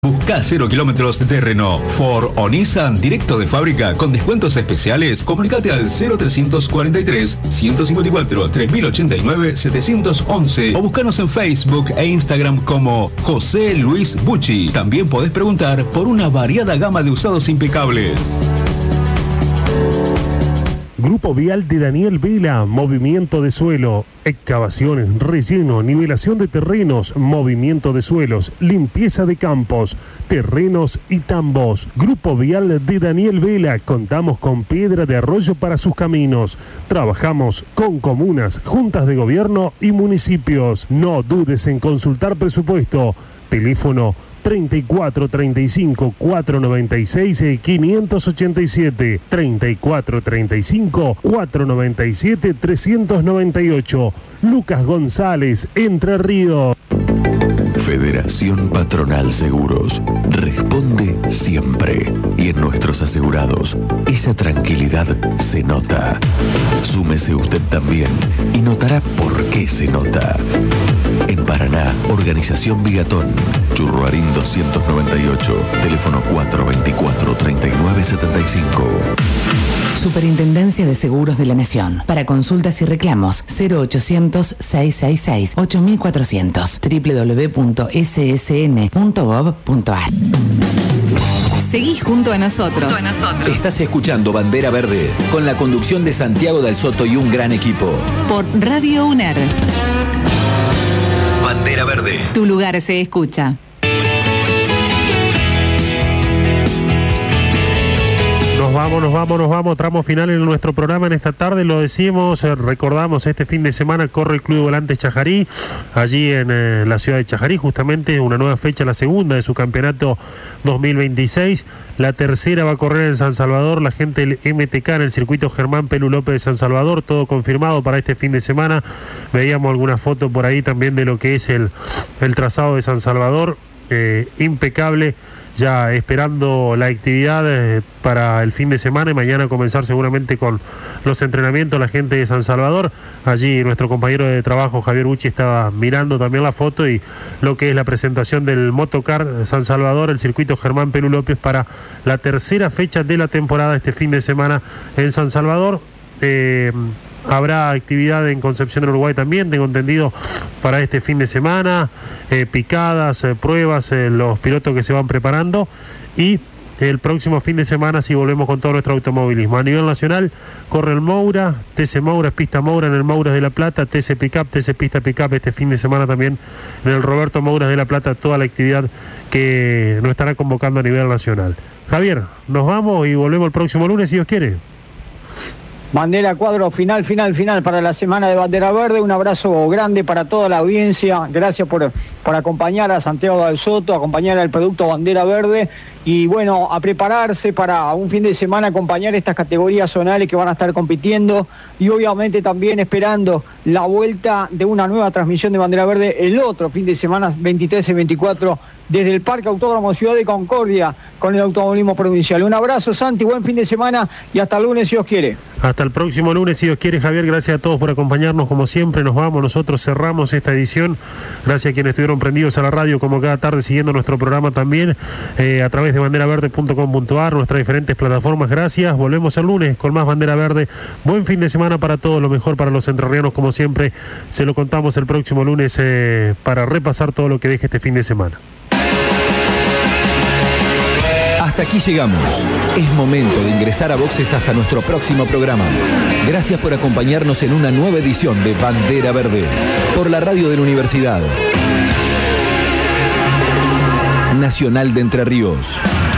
Busca 0 kilómetros de terreno. Ford o Nissan directo de fábrica con descuentos especiales. Comunicate al 0343 154 3089 711 o búscanos en Facebook e Instagram como José Luis Bucci. También podés preguntar por una variada gama de usados impecables. Grupo Vial de Daniel Vela, movimiento de suelo, excavaciones, relleno, nivelación de terrenos, movimiento de suelos, limpieza de campos, terrenos y tambos. Grupo Vial de Daniel Vela, contamos con piedra de arroyo para sus caminos. Trabajamos con comunas, juntas de gobierno y municipios. No dudes en consultar presupuesto. Teléfono 34 35 496 587 34 35 497 398. Lucas González, Entre Ríos. Federación Patronal Seguros responde siempre, y en nuestros asegurados esa tranquilidad se nota. Súmese usted también y notará por qué se nota. En Paraná, Organización Bigatón, Churruarín 298, teléfono 424-3975. Superintendencia de Seguros de la Nación. Para consultas y reclamos, 0800-666-8400, www.ssn.gov.ar. Seguís junto a nosotros. Estás escuchando Bandera Verde, con la conducción de Santiago Del Soto y un gran equipo. Por Radio UNER. Bandera Verde. Tu lugar se escucha. Nos vamos, tramo final en nuestro programa en esta tarde, lo decimos, recordamos, este fin de semana corre el Club de Volantes Chajarí, allí en la ciudad de Chajarí, justamente una nueva fecha, la segunda de su campeonato 2026, la tercera va a correr en San Salvador, la gente del MTK en el circuito Germán Pelu López de San Salvador, todo confirmado para este fin de semana, veíamos alguna foto por ahí también de lo que es el trazado de San Salvador, impecable. Ya esperando la actividad para el fin de semana y mañana comenzar seguramente con los entrenamientos la gente de San Salvador. Allí nuestro compañero de trabajo Javier Bucci estaba mirando también la foto y lo que es la presentación del Motocar San Salvador, el circuito Germán Pelu López para la tercera fecha de la temporada este fin de semana en San Salvador. Habrá actividad en Concepción del Uruguay también, tengo entendido, para este fin de semana, picadas, pruebas, los pilotos que se van preparando, y el próximo fin de semana sí volvemos con todo nuestro automovilismo. A nivel nacional corre el Moura, TC Moura, Pista Moura en el Mouras de La Plata, TC Pickup, TC Pista Pickup este fin de semana también en el Roberto Mouras de La Plata, toda la actividad que nos estará convocando a nivel nacional. Javier, nos vamos y volvemos el próximo lunes si Dios quiere. Bandera cuadro final para la semana de Bandera Verde. Un abrazo grande para toda la audiencia. Gracias por acompañar a Santiago Del Soto, acompañar al producto Bandera Verde. Y bueno, a prepararse para un fin de semana, acompañar estas categorías zonales que van a estar compitiendo. Y obviamente también esperando la vuelta de una nueva transmisión de Bandera Verde el otro fin de semana, 23 y 24, desde el Parque Autódromo Ciudad de Concordia, con el automovilismo provincial. Un abrazo, Santi, buen fin de semana y hasta el lunes si Dios quiere. Hasta el próximo lunes si Dios quiere, Javier. Gracias a todos por acompañarnos como siempre. Nos vamos, nosotros cerramos esta edición. Gracias a quienes estuvieron prendidos a la radio como cada tarde siguiendo nuestro programa también a través de banderaverde.com.ar, nuestras diferentes plataformas. Gracias, volvemos el lunes con más Bandera Verde. Buen fin de semana para todos, lo mejor para los entrerrianos como siempre. Se lo contamos el próximo lunes para repasar todo lo que deje este fin de semana. Hasta aquí llegamos. Es momento de ingresar a boxes hasta nuestro próximo programa. Gracias por acompañarnos en una nueva edición de Bandera Verde por la radio de la Universidad Nacional de Entre Ríos.